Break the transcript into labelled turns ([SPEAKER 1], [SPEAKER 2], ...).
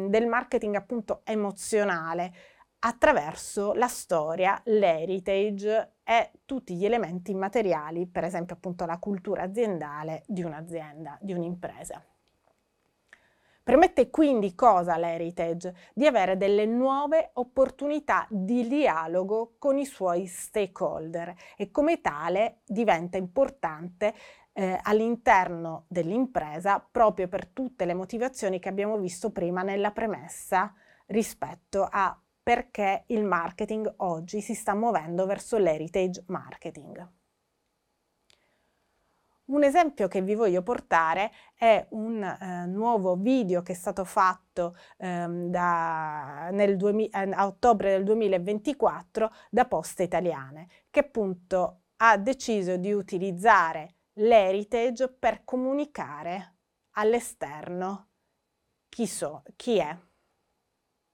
[SPEAKER 1] del marketing appunto emozionale attraverso la storia, l'heritage e tutti gli elementi immateriali, per esempio appunto la cultura aziendale di un'azienda, di un'impresa. Permette quindi cosa l'heritage? Di avere delle nuove opportunità di dialogo con i suoi stakeholder e come tale diventa importante all'interno dell'impresa proprio per tutte le motivazioni che abbiamo visto prima nella premessa rispetto a perché il marketing oggi si sta muovendo verso l'heritage marketing. Un esempio che vi voglio portare è un nuovo video che è stato fatto a ottobre del 2024 da Poste Italiane, che appunto ha deciso di utilizzare l'heritage per comunicare all'esterno chi è.